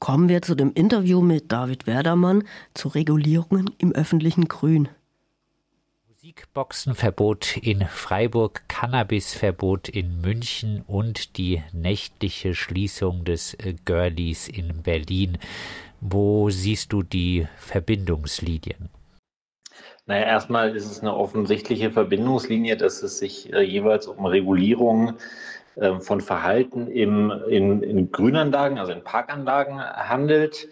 Kommen wir zu dem Interview mit David Werdermann zu Regulierungen im öffentlichen Grün. Musikboxenverbot in Freiburg, Cannabisverbot in München und die nächtliche Schließung des Girlies in Berlin. Wo siehst du die Verbindungslinien? Naja, erstmal ist es eine offensichtliche Verbindungslinie, dass es sich jeweils um Regulierung von Verhalten in Grünanlagen, also in Parkanlagen handelt.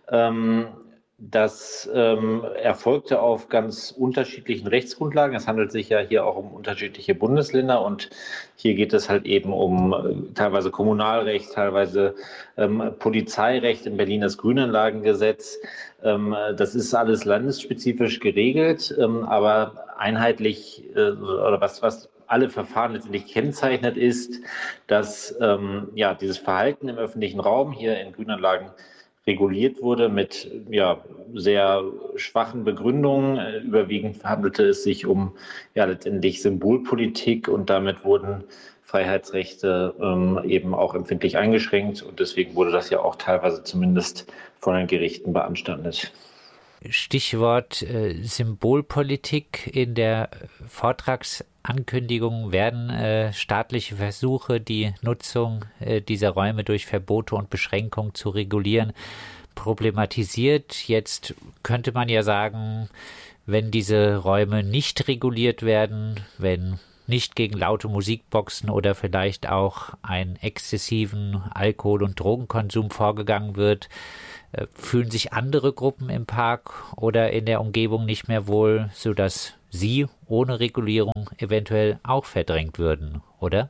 Das erfolgte auf ganz unterschiedlichen Rechtsgrundlagen. Es handelt sich ja hier auch um unterschiedliche Bundesländer und hier geht es halt eben um teilweise Kommunalrecht, teilweise Polizeirecht, in Berlin das Grünanlagengesetz. Das ist alles landesspezifisch geregelt, aber einheitlich oder was alle Verfahren letztendlich kennzeichnet, ist, dass dieses Verhalten im öffentlichen Raum hier in Grünanlagen reguliert wurde mit sehr schwachen Begründungen. Überwiegend handelte es sich um letztendlich Symbolpolitik und damit wurden Freiheitsrechte eben auch empfindlich eingeschränkt und deswegen wurde das ja auch teilweise zumindest von den Gerichten beanstandet. Stichwort Symbolpolitik. In der Vortragsankündigung werden staatliche Versuche, die Nutzung dieser Räume durch Verbote und Beschränkungen zu regulieren, problematisiert. Jetzt könnte man ja sagen, wenn diese Räume nicht reguliert werden, wenn nicht gegen laute Musikboxen oder vielleicht auch einen exzessiven Alkohol- und Drogenkonsum vorgegangen wird, fühlen sich andere Gruppen im Park oder in der Umgebung nicht mehr wohl, sodass sie ohne Regulierung eventuell auch verdrängt würden, oder?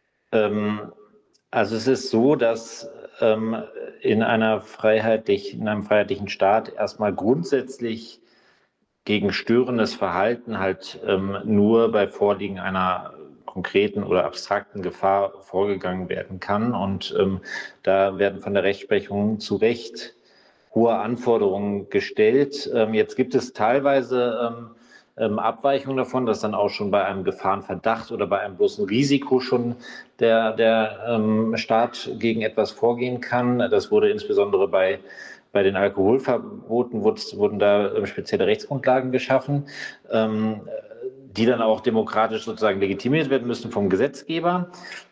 Also es ist so, dass in einem freiheitlichen Staat erstmal grundsätzlich gegen störendes Verhalten halt nur bei Vorliegen einer konkreten oder abstrakten Gefahr vorgegangen werden kann. Und da werden von der Rechtsprechung zu Recht hohe Anforderungen gestellt. Jetzt gibt es teilweise Abweichungen davon, dass dann auch schon bei einem Gefahrenverdacht oder bei einem bloßen Risiko schon der Staat gegen etwas vorgehen kann. Das wurde insbesondere bei den Alkoholverboten wurden da spezielle Rechtsgrundlagen geschaffen, die dann auch demokratisch sozusagen legitimiert werden müssen vom Gesetzgeber.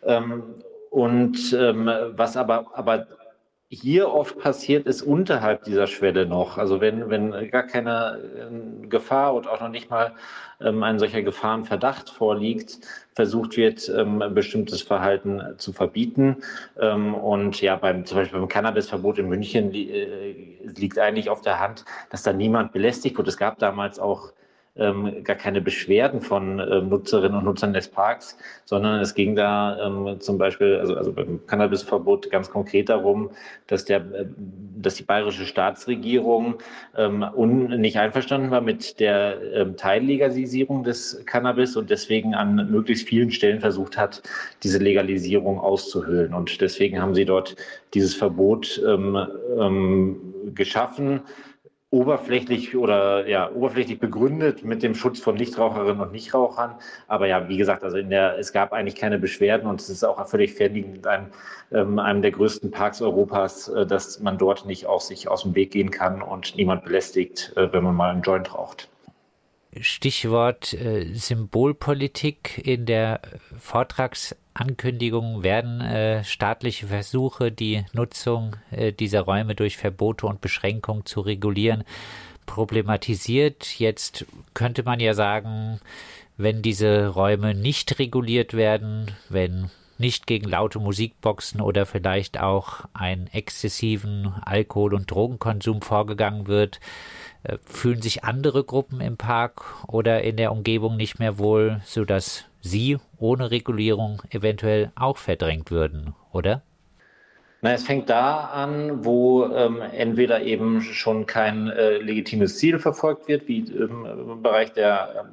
Was aber hier oft passiert, ist unterhalb dieser Schwelle noch. Also wenn gar keine Gefahr und auch noch nicht mal ein solcher Gefahrenverdacht vorliegt, versucht wird, bestimmtes Verhalten zu verbieten. Zum Beispiel beim Cannabisverbot in München liegt eigentlich auf der Hand, dass da niemand belästigt wird. Es gab damals auch gar keine Beschwerden von Nutzerinnen und Nutzern des Parks, sondern es ging da zum Beispiel, also beim Cannabisverbot ganz konkret darum, dass die bayerische Staatsregierung nicht einverstanden war mit der Teillegalisierung des Cannabis und deswegen an möglichst vielen Stellen versucht hat, diese Legalisierung auszuhöhlen. Und deswegen haben sie dort dieses Verbot geschaffen, oberflächlich begründet mit dem Schutz von Nichtraucherinnen und Nichtrauchern. Aber ja, wie gesagt, also es gab eigentlich keine Beschwerden und es ist auch völlig fernliegend einem der größten Parks Europas, dass man dort nicht auch sich aus dem Weg gehen kann und niemand belästigt, wenn man mal einen Joint raucht. Stichwort Symbolpolitik. In der Vortragsankündigung werden staatliche Versuche, die Nutzung dieser Räume durch Verbote und Beschränkungen zu regulieren, problematisiert. Jetzt könnte man ja sagen, wenn diese Räume nicht reguliert werden, wenn nicht gegen laute Musikboxen oder vielleicht auch einen exzessiven Alkohol- und Drogenkonsum vorgegangen wird, fühlen sich andere Gruppen im Park oder in der Umgebung nicht mehr wohl, sodass sie ohne Regulierung eventuell auch verdrängt würden, oder? Na, es fängt da an, wo entweder eben schon kein legitimes Ziel verfolgt wird, wie im Bereich der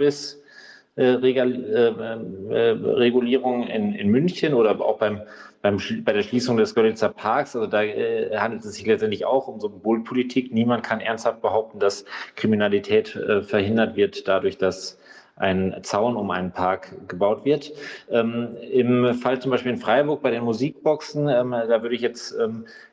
Regulierung in München oder auch bei der Schließung des Görlitzer Parks. Also da handelt es sich letztendlich auch um Symbolpolitik. Niemand kann ernsthaft behaupten, dass Kriminalität verhindert wird dadurch, dass ein Zaun um einen Park gebaut wird. Im Fall zum Beispiel in Freiburg bei den Musikboxen, da würde ich jetzt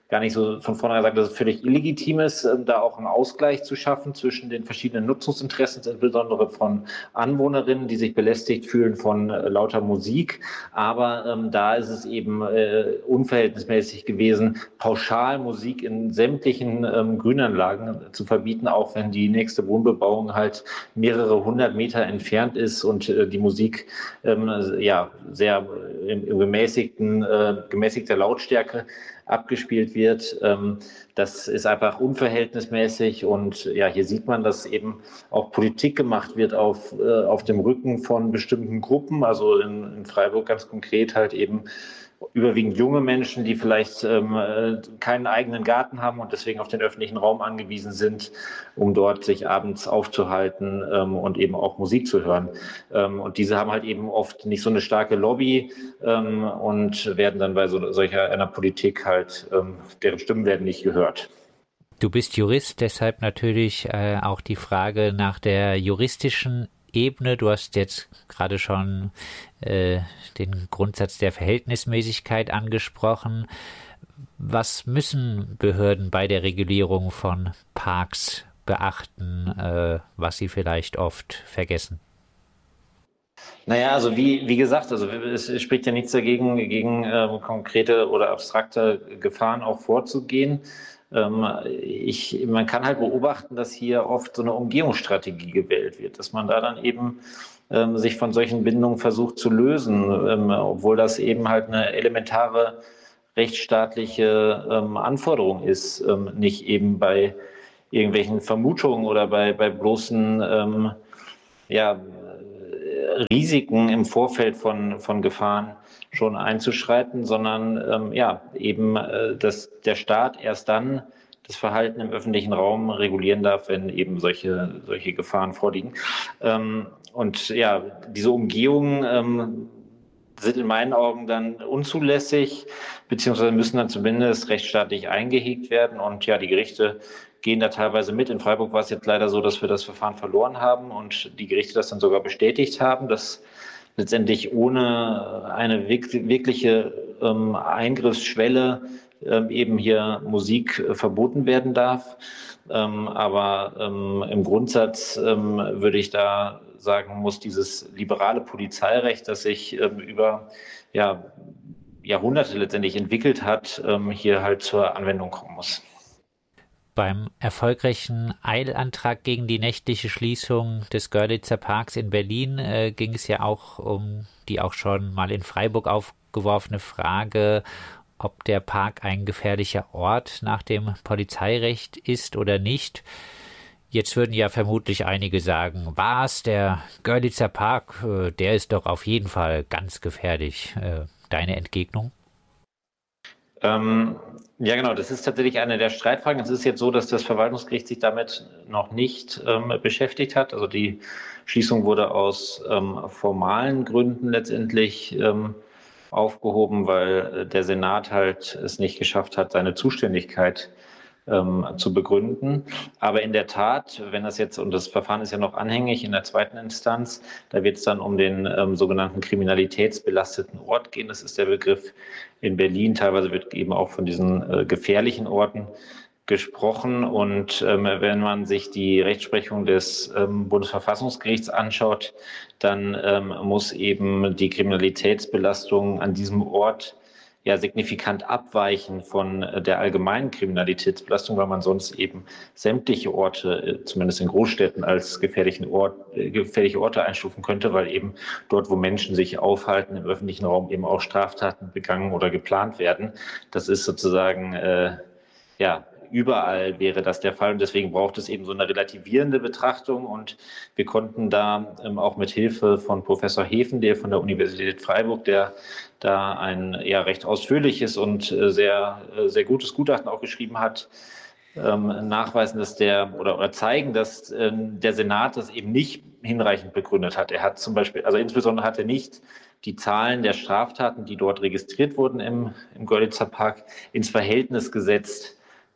gar nicht so von vornherein sagen, dass es völlig illegitim ist, da auch einen Ausgleich zu schaffen zwischen den verschiedenen Nutzungsinteressen, insbesondere von Anwohnerinnen, die sich belästigt fühlen von lauter Musik. Aber da ist es eben unverhältnismäßig gewesen, pauschal Musik in sämtlichen Grünanlagen zu verbieten, auch wenn die nächste Wohnbebauung halt mehrere hundert Meter entfernt ist und die Musik sehr in gemäßigter Lautstärke abgespielt wird. Das ist einfach unverhältnismäßig und ja, hier sieht man, dass eben auch Politik gemacht wird auf dem Rücken von bestimmten Gruppen, also in Freiburg ganz konkret halt eben überwiegend junge Menschen, die vielleicht keinen eigenen Garten haben und deswegen auf den öffentlichen Raum angewiesen sind, um dort sich abends aufzuhalten und eben auch Musik zu hören. Und diese haben halt eben oft nicht so eine starke Lobby und werden dann bei solcher einer Politik halt, deren Stimmen werden nicht gehört. Du bist Jurist, deshalb natürlich auch die Frage nach der juristischen Ebene. Du hast jetzt gerade schon den Grundsatz der Verhältnismäßigkeit angesprochen. Was müssen Behörden bei der Regulierung von Parks beachten, was sie vielleicht oft vergessen? Naja, also wie gesagt, also es spricht ja nichts dagegen, gegen konkrete oder abstrakte Gefahren auch vorzugehen. Man kann halt beobachten, dass hier oft so eine Umgehungsstrategie gewählt wird, dass man da dann eben sich von solchen Bindungen versucht zu lösen, obwohl das eben halt eine elementare rechtsstaatliche Anforderung ist, nicht eben bei irgendwelchen Vermutungen oder bei bloßen Risiken im Vorfeld von Gefahren schon einzuschreiten, sondern dass der Staat erst dann das Verhalten im öffentlichen Raum regulieren darf, wenn eben solche Gefahren vorliegen. Und ja, diese Umgehungen sind in meinen Augen dann unzulässig, beziehungsweise müssen dann zumindest rechtsstaatlich eingehegt werden. Und ja, die Gerichte gehen da teilweise mit. In Freiburg war es jetzt leider so, dass wir das Verfahren verloren haben und die Gerichte das dann sogar bestätigt haben, dass letztendlich ohne eine wirkliche Eingriffsschwelle eben hier Musik verboten werden darf. Aber im Grundsatz würde ich da sagen, muss dieses liberale Polizeirecht, das sich über Jahrhunderte letztendlich entwickelt hat, hier halt zur Anwendung kommen muss. Beim erfolgreichen Eilantrag gegen die nächtliche Schließung des Görlitzer Parks in Berlin ging es ja auch um die auch schon mal in Freiburg aufgeworfene Frage, ob der Park ein gefährlicher Ort nach dem Polizeirecht ist oder nicht. Jetzt würden ja vermutlich einige sagen, was, der Görlitzer Park, der ist doch auf jeden Fall ganz gefährlich. Deine Entgegnung? Ja, genau, das ist tatsächlich eine der Streitfragen. Es ist jetzt so, dass das Verwaltungsgericht sich damit noch nicht beschäftigt hat. Also die Schließung wurde aus formalen Gründen letztendlich aufgehoben, weil der Senat halt es nicht geschafft hat, seine Zuständigkeit zu begründen. Aber in der Tat, wenn das jetzt, und das Verfahren ist ja noch anhängig in der zweiten Instanz, da wird es dann um den sogenannten kriminalitätsbelasteten Ort gehen. Das ist der Begriff in Berlin. Teilweise wird eben auch von diesen gefährlichen Orten gesprochen. Und wenn man sich die Rechtsprechung des Bundesverfassungsgerichts anschaut, dann muss eben die Kriminalitätsbelastung an diesem Ort ja signifikant abweichen von der allgemeinen Kriminalitätsbelastung, weil man sonst eben sämtliche Orte, zumindest in Großstädten, als gefährliche Orte einstufen könnte, weil eben dort, wo Menschen sich aufhalten, im öffentlichen Raum eben auch Straftaten begangen oder geplant werden. Das ist sozusagen überall wäre das der Fall und deswegen braucht es eben so eine relativierende Betrachtung und wir konnten da auch mit Hilfe von Professor Hefen, von der Universität Freiburg, der da ein recht ausführliches und sehr, sehr gutes Gutachten auch geschrieben hat, nachweisen, dass oder zeigen, dass der Senat das eben nicht hinreichend begründet hat. Er hat zum Beispiel, also insbesondere hat er nicht die Zahlen der Straftaten, die dort registriert wurden im Görlitzer Park, ins Verhältnis gesetzt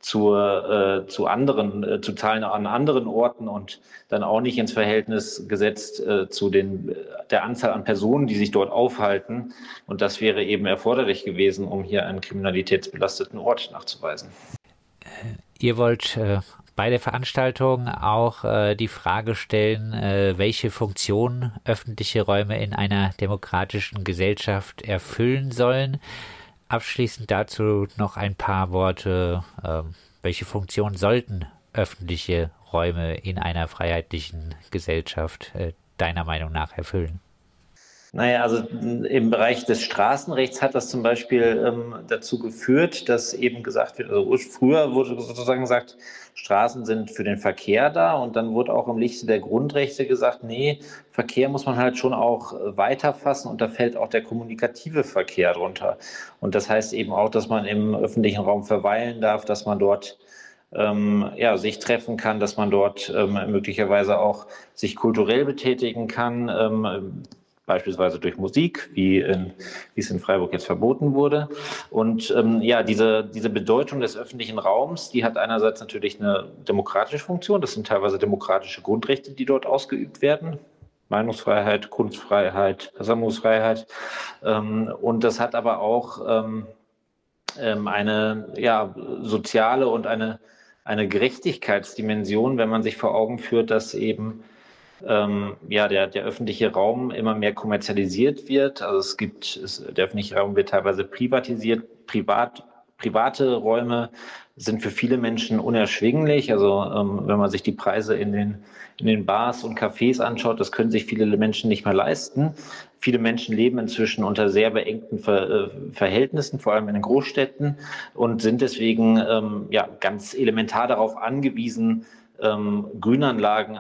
zu Zahlen an anderen Orten und dann auch nicht ins Verhältnis gesetzt zu der Anzahl an Personen, die sich dort aufhalten. Und das wäre eben erforderlich gewesen, um hier einen kriminalitätsbelasteten Ort nachzuweisen. Ihr wollt bei der Veranstaltung auch die Frage stellen, welche Funktion öffentliche Räume in einer demokratischen Gesellschaft erfüllen sollen. Abschließend dazu noch ein paar Worte. Welche Funktion sollten öffentliche Räume in einer freiheitlichen Gesellschaft deiner Meinung nach erfüllen? Naja, also im Bereich des Straßenrechts hat das zum Beispiel dazu geführt, dass eben gesagt wird, also früher wurde sozusagen gesagt, Straßen sind für den Verkehr da, und dann wurde auch im Lichte der Grundrechte gesagt, nee, Verkehr muss man halt schon auch weiterfassen, und da fällt auch der kommunikative Verkehr drunter. Und das heißt eben auch, dass man im öffentlichen Raum verweilen darf, dass man dort sich treffen kann, dass man dort möglicherweise auch sich kulturell betätigen kann, beispielsweise durch Musik, wie es in Freiburg jetzt verboten wurde. Und diese Bedeutung des öffentlichen Raums, die hat einerseits natürlich eine demokratische Funktion. Das sind teilweise demokratische Grundrechte, die dort ausgeübt werden. Meinungsfreiheit, Kunstfreiheit, Versammlungsfreiheit. Und das hat aber auch eine soziale und eine Gerechtigkeitsdimension, wenn man sich vor Augen führt, dass eben der öffentliche Raum immer mehr kommerzialisiert wird. Also der öffentliche Raum wird teilweise privatisiert. Private Räume sind für viele Menschen unerschwinglich. Also wenn man sich die Preise in den Bars und Cafés anschaut, das können sich viele Menschen nicht mehr leisten. Viele Menschen leben inzwischen unter sehr beengten Verhältnissen, vor allem in den Großstädten, und sind deswegen ganz elementar darauf angewiesen, Grünanlagen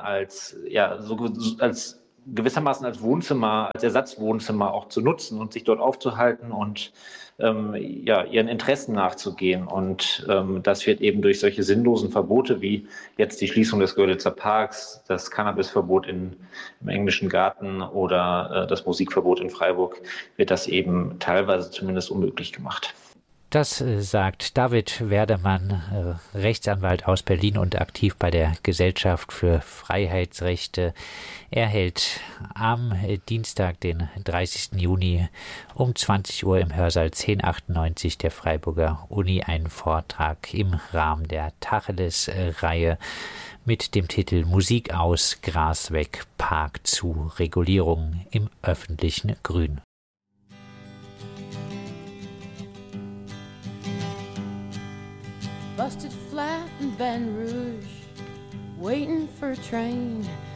gewissermaßen als Wohnzimmer, als Ersatzwohnzimmer auch zu nutzen und sich dort aufzuhalten und ihren Interessen nachzugehen. Und das wird eben durch solche sinnlosen Verbote wie jetzt die Schließung des Görlitzer Parks, das Cannabisverbot im Englischen Garten oder das Musikverbot in Freiburg, wird das eben teilweise zumindest unmöglich gemacht. Das sagt David Werdemann, Rechtsanwalt aus Berlin und aktiv bei der Gesellschaft für Freiheitsrechte. Er hält am Dienstag, den 30. Juni um 20 Uhr im Hörsaal 1098 der Freiburger Uni einen Vortrag im Rahmen der Tacheles-Reihe mit dem Titel Musik aus, Gras weg, Park zu, Regulierung im öffentlichen Grün. Busted flat in Baton Rouge, waiting for a train.